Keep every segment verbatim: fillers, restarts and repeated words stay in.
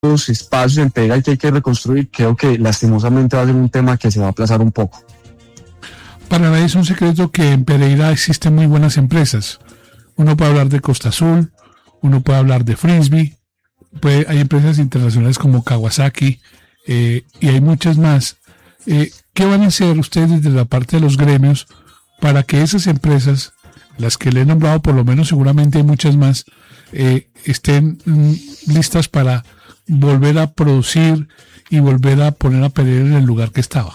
los espacios en Pereira que hay que reconstruir, creo que lastimosamente va a ser un tema que se va a aplazar un poco. Para nadie es un secreto que en Pereira existen muy buenas empresas. Uno puede hablar de Costa Azul, uno puede hablar de Frisbee, puede, hay empresas internacionales como Kawasaki eh, y hay muchas más. Eh, ¿Qué van a hacer ustedes desde la parte de los gremios para que esas empresas, las que le he nombrado, por lo menos seguramente hay muchas más, eh, estén mm, listas para volver a producir y volver a poner a Pereira en el lugar que estaba?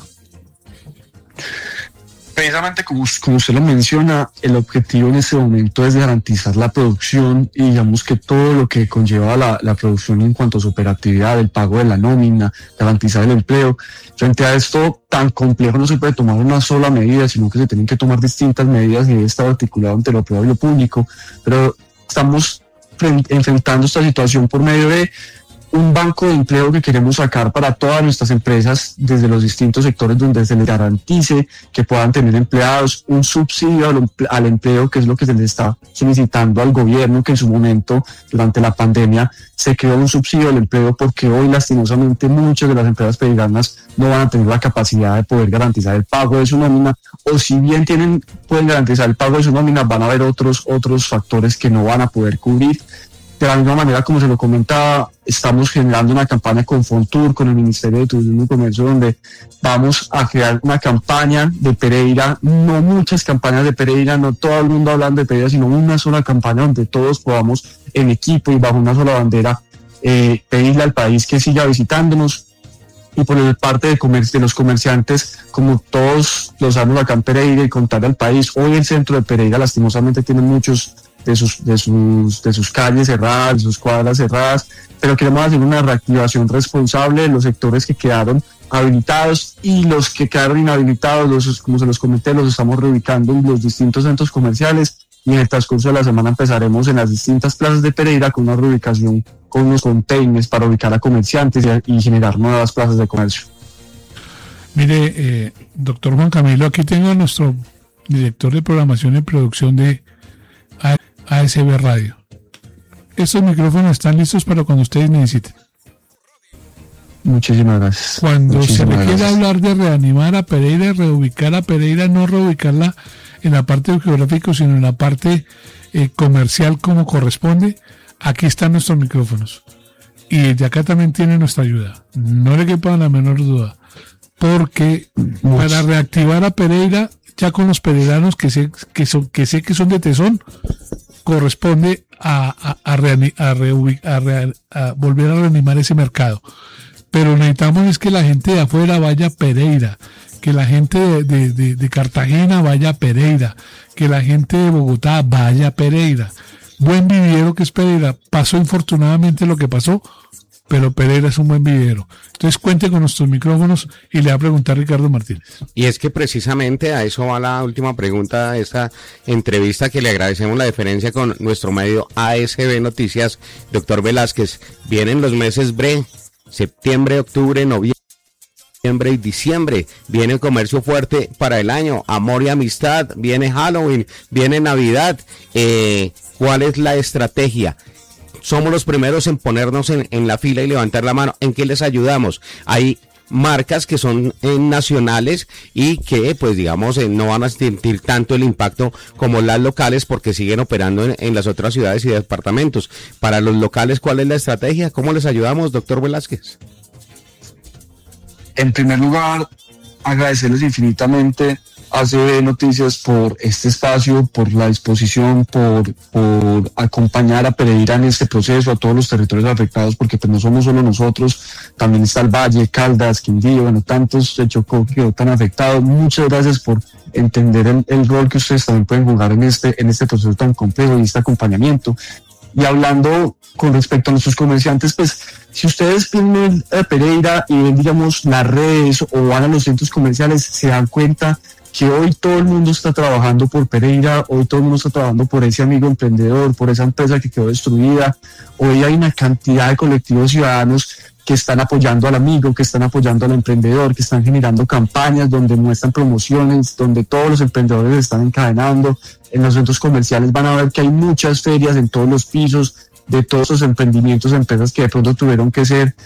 Precisamente como, como usted lo menciona, el objetivo en este momento es garantizar la producción y digamos que todo lo que conlleva la, la producción en cuanto a su operatividad, el pago de la nómina, garantizar el empleo. Frente a esto tan complejo no se puede tomar una sola medida, sino que se tienen que tomar distintas medidas y debe estar articulado entre lo privado y lo público. Pero estamos enfrentando esta situación por medio de un banco de empleo que queremos sacar para todas nuestras empresas desde los distintos sectores donde se les garantice que puedan tener empleados, un subsidio al, al empleo, que es lo que se les está solicitando al gobierno, que en su momento, durante la pandemia, se creó un subsidio al empleo porque hoy lastimosamente muchas de las empresas pereiranas no van a tener la capacidad de poder garantizar el pago de su nómina, o si bien tienen, pueden garantizar el pago de su nómina, van a haber otros, otros factores que no van a poder cubrir. De la misma manera, como se lo comentaba, estamos generando una campaña con Fontur, con el Ministerio de Turismo y Comercio, donde vamos a crear una campaña de Pereira, no muchas campañas de Pereira, no todo el mundo hablando de Pereira, sino una sola campaña donde todos podamos en equipo y bajo una sola bandera eh, pedirle al país que siga visitándonos. Y por el parte de, comer- de los comerciantes, como todos los años acá en Pereira, y contarle al país, hoy el centro de Pereira lastimosamente tiene muchos de sus, de sus, de sus calles cerradas, de sus cuadras cerradas, pero queremos hacer una reactivación responsable de los sectores que quedaron habilitados, y los que quedaron inhabilitados, los, como se los comenté, los estamos reubicando en los distintos centros comerciales, y en el transcurso de la semana empezaremos en las distintas plazas de Pereira con una reubicación con unos containers para ubicar a comerciantes y, y generar nuevas plazas de comercio. Mire, eh, doctor Juan Camilo, aquí tengo a nuestro director de programación y producción de A S B Radio. Estos micrófonos están listos para cuando ustedes necesiten. Muchísimas gracias. Cuando Muchísimas se le quiera gracias. hablar de reanimar a Pereira, reubicar a Pereira, no reubicarla en la parte geográfica, sino en la parte eh, comercial como corresponde, aquí están nuestros micrófonos. Y desde acá también tiene nuestra ayuda. No le quepa la menor duda. Porque Much. para reactivar a Pereira, ya con los pereiranos que sé que, son, que, sé que son de tesón, corresponde a, a, a, reani, a, reubic, a, re, a volver a reanimar ese mercado. Pero necesitamos es que la gente de afuera vaya a Pereira, que la gente de, de, de, de Cartagena vaya a Pereira, que la gente de Bogotá vaya a Pereira. Buen vividero que es Pereira. Pasó infortunadamente lo que pasó, pero Pereira es un buen vividero. Entonces cuente con nuestros micrófonos y le va a preguntar Ricardo Martínez. Y es que precisamente a eso va la última pregunta de esta entrevista, que le agradecemos la deferencia con nuestro medio A S B Noticias. Doctor Velázquez, vienen los meses B R E, septiembre, octubre, noviembre y diciembre. Viene el comercio fuerte para el año, amor y amistad, viene Halloween, viene Navidad. Eh, ¿cuál es la estrategia? Somos los primeros en ponernos en, en la fila y levantar la mano. ¿En qué les ayudamos? Hay marcas que son eh, nacionales y que, pues digamos, eh, no van a sentir tanto el impacto como las locales, porque siguen operando en, en las otras ciudades y departamentos. Para los locales, ¿cuál es la estrategia? ¿Cómo les ayudamos, doctor Velázquez? En primer lugar, agradecerles infinitamente A S B Noticias por este espacio, por la disposición, por, por acompañar a Pereira en este proceso, a todos los territorios afectados, porque pues no somos solo nosotros, también está el Valle, Caldas, Quindío, bueno, tantos de Chocó que quedó tan afectados. Muchas gracias por entender el, el rol que ustedes también pueden jugar en este, en este proceso tan complejo y este acompañamiento. Y hablando con respecto a nuestros comerciantes, pues si ustedes vienen a Pereira y ven, digamos, las redes o van a los centros comerciales, se dan cuenta que hoy todo el mundo está trabajando por Pereira, hoy todo el mundo está trabajando por ese amigo emprendedor, por esa empresa que quedó destruida. Hoy hay una cantidad de colectivos ciudadanos que están apoyando al amigo, que están apoyando al emprendedor, que están generando campañas donde muestran promociones, donde todos los emprendedores están encadenando. En los centros comerciales van a ver que hay muchas ferias en todos los pisos, de todos esos emprendimientos, empresas que de pronto tuvieron que ser